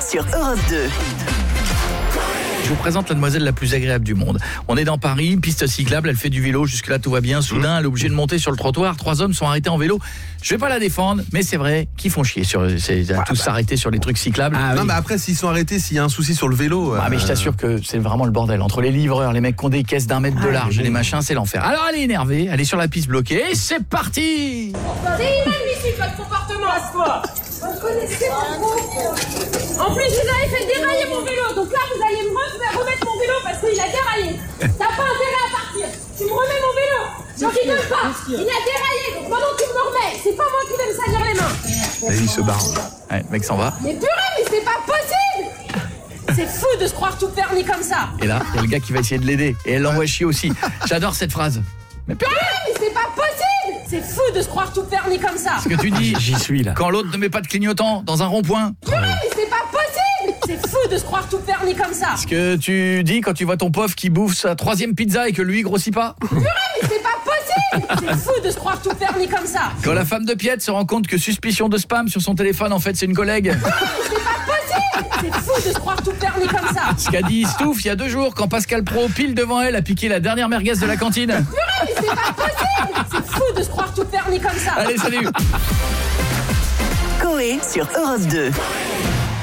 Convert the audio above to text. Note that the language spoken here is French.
sur Europe 2. Je vous présente la demoiselle la plus agréable du monde. On est dans Paris, piste cyclable, elle fait du vélo, jusque-là tout va bien. Soudain, elle est obligée de monter sur le trottoir. 3 hommes sont arrêtés en vélo. Je vais pas la défendre, mais c'est vrai qu'ils font chier tous s'arrêter sur les trucs cyclables. Non, mais après, s'ils sont arrêtés, s'il y a un souci sur le vélo... mais je t'assure que c'est vraiment le bordel. Entre les livreurs, les mecs qui ont des caisses d'1 mètre de large et les machins, c'est l'enfer. Alors elle est énervée, elle est sur la piste bloquée et c'est parti. C'est inadmissible votre comportement. Passe-toi. Vous connaissez mon groupe. En plus, vous avez fait dérailler mon vélo. Donc là, vous allez me remettre mon vélo parce qu'il a déraillé. T'as pas intérêt à partir. Tu me remets mon vélo. J'en rigole pas. Il a déraillé. Donc maintenant, tu me le remets. C'est pas moi qui vais me salir les mains. Et il se barre. Ouais, le mec s'en va. Mais purée, mais c'est pas possible. C'est fou de se croire tout permis comme ça. Et là, il y a le gars qui va essayer de l'aider. Et elle l'envoie chier aussi. J'adore cette phrase. Mais purée, Mais c'est pas possible. C'est fou de se croire tout permis comme ça. ce que tu dis, J'y suis, là. quand l'autre ne met pas de clignotant dans un rond-point. Purée, mais c'est pas possible. C'est fou de se croire tout permis comme ça. Ce que tu dis quand tu vois ton pauvre qui bouffe sa 3e pizza et que lui il grossit pas. Purée, mais c'est pas possible. C'est fou de se croire tout permis comme ça. Quand la femme de Piette se rend compte que suspicion de spam sur son téléphone, en fait c'est une collègue. C'est pas possible. C'est fou de se croire tout permis comme ça. Ce qu'a dit Stouff il y a 2 jours quand Pascal Pro, pile devant elle, a piqué la dernière merguez de la cantine. Purée, mais c'est pas possible. C'est fou de se croire tout permis comme ça. Allez, salut. Coé sur Europe 2.